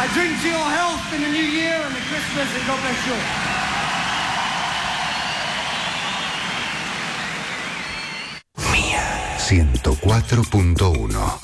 I drink to your health in the new year and the Christmas, and God bless you. Mía 104.1